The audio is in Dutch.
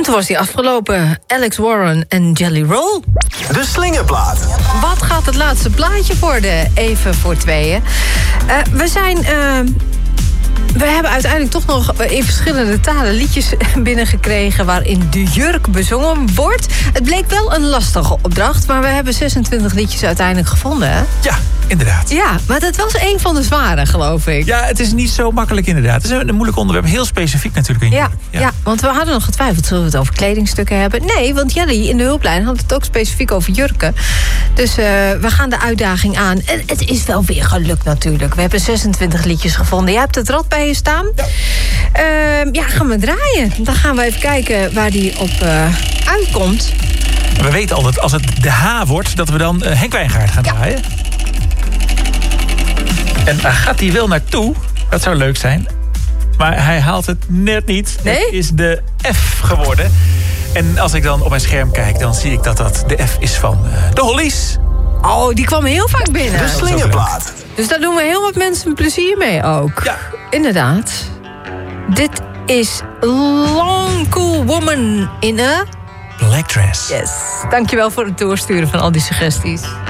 toen was die afgelopen. Alex Warren en Jelly Roll. De slingerplaat. Wat gaat het laatste plaatje worden? Even voor tweeën. We hebben uiteindelijk toch nog in verschillende talen liedjes binnengekregen waarin de jurk bezongen wordt. Het bleek wel een lastige opdracht, maar we hebben 26 liedjes uiteindelijk gevonden, hè? Ja, inderdaad. Ja, maar dat was een van de zware, geloof ik. Ja, het is niet zo makkelijk inderdaad. Het is een moeilijk onderwerp, heel specifiek natuurlijk. Ja, want we hadden nog getwijfeld, zullen we het over kledingstukken hebben? Nee, want Jelly in de hulplijn had het ook specifiek over jurken. Dus we gaan de uitdaging aan. En het is wel weer gelukt natuurlijk. We hebben 26 liedjes gevonden. Jij hebt het rad bij je staan. Ja, gaan we draaien. Dan gaan we even kijken waar die op uitkomt. We weten altijd, als het de H wordt, dat we dan Henk Wijngaard gaan draaien. En daar gaat hij wel naartoe. Dat zou leuk zijn. Maar hij haalt het net niet. Nee? Het is de F geworden. En als ik dan op mijn scherm kijk, dan zie ik dat de F is van de Hollies. Oh, die kwam heel vaak binnen. De slingerplaat. Dus daar doen we heel wat mensen plezier mee ook. Ja. Inderdaad. Dit is Long Cool Woman in a Black Dress. Yes. Dankjewel voor het doorsturen van al die suggesties.